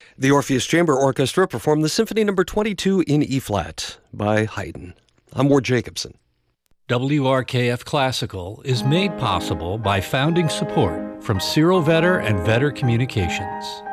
The Orpheus Chamber Orchestra performed the Symphony No. 22 in E-flat by Haydn. I'm Ward Jacobson. WRKF Classical is made possible by founding support from Cyril Vetter and Vetter Communications.